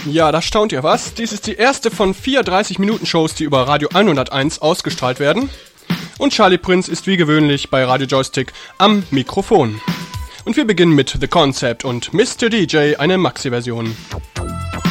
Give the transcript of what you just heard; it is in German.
Ja, da staunt ihr was. Dies ist die erste von 4 30-Minuten-Shows, die über Radio 101 ausgestrahlt werden. Und Charlie Prinz ist wie gewöhnlich bei Radio Joystick am Mikrofon. Und wir beginnen mit The Concept und Mr. DJ, eine Maxi-Version.